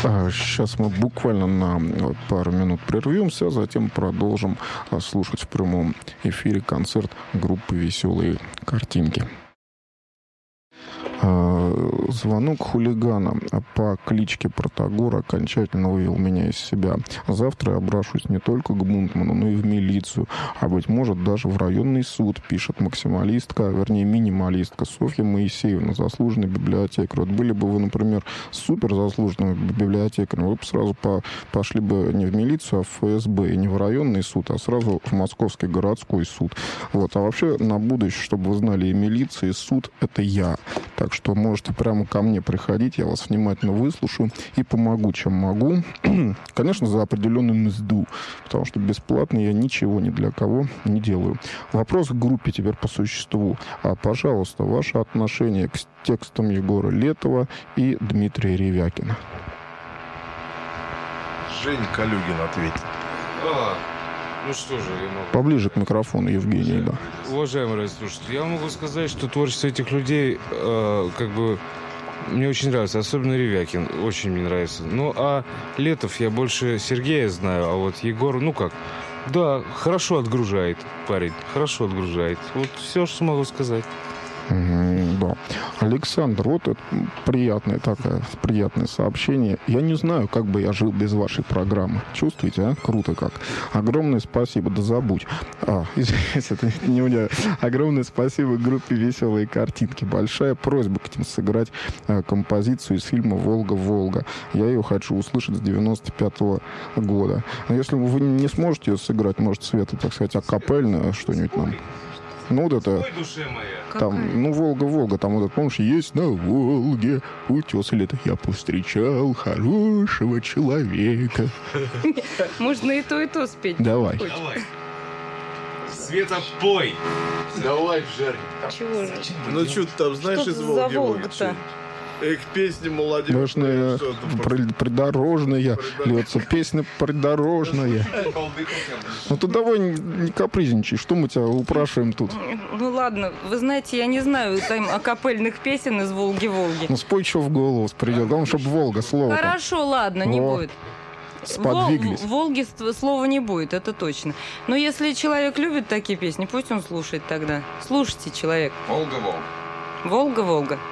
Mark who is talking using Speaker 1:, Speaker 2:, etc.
Speaker 1: Сейчас мы буквально на пару минут прервемся, затем продолжим слушать в прямом эфире концерт группы «Веселые картинки». Звонок хулигана по кличке Протагор окончательно вывел меня из себя. Завтра я обращусь не только к Бунтману, но и в милицию, а, быть может, даже в районный суд, пишет максималистка, вернее, минималистка Софья Моисеевна, заслуженный библиотекарь. Вот были бы вы, например, супер заслуженным библиотекарем, вы бы сразу пошли бы не в милицию, а в ФСБ, и не в районный суд, а сразу в Московский городской суд. Вот. А вообще, на будущее, чтобы вы знали, и милиция, и суд — это я. Так что можете прямо ко мне приходить, я вас внимательно выслушаю и помогу, чем могу. Конечно, за определенную мзду, потому что бесплатно я ничего ни для кого не делаю. Вопрос к группе теперь по существу. Пожалуйста, ваше отношение к текстам Егора Летова и Дмитрия Ревякина.
Speaker 2: Женя Калюгин ответит.
Speaker 3: Ну что же, я могу...
Speaker 1: Поближе к микрофону, Евгений, да.
Speaker 3: Уважаемый радиослушатель, я могу сказать, что творчество этих людей, мне очень нравится, особенно Ревякин, очень мне нравится. Ну, а Летов я больше Сергея знаю, а вот Егор, да, хорошо отгружает парень, хорошо отгружает. Вот все, что могу сказать.
Speaker 1: Да. Александр, вот это приятное сообщение. Я не знаю, как бы я жил без вашей программы. Чувствуете, а? Круто как. Огромное спасибо, да забудь. Извините, это не у меня. Огромное спасибо группе «Веселые картинки». Большая просьба к ним сыграть композицию из фильма «Волга-Волга». Я ее хочу услышать с 95-го года. Но если вы не сможете ее сыграть, может, Света, так сказать, акапельно что-нибудь нам... Ну, вот это... Там, Волга-Волга, там вот это, помнишь, есть на Волге утес, или это я повстречал хорошего человека.
Speaker 4: Можно и то спеть.
Speaker 1: Давай.
Speaker 3: Света, пой!
Speaker 2: Давай, Жарь.
Speaker 4: Чего же?
Speaker 2: Ну, что ты там знаешь из Волги-Волги? Эх, песни молодежные.
Speaker 1: Придорожная. Льется песня придорожная. Ну ты давай не капризничай, что мы тебя упрашиваем тут?
Speaker 4: Ну ладно, вы знаете, я не знаю там акапельных песен из «Волги-Волги».
Speaker 1: Ну спой, что в голову придет. Главное, чтобы Волга слово.
Speaker 4: Хорошо, ладно, не будет.
Speaker 1: Сподвиглись.
Speaker 4: В «Волге» слова не будет, это точно. Но если человек любит такие песни, пусть он слушает тогда. Слушайте, человек.
Speaker 3: Волга-Волга.
Speaker 4: «Волга-Волга».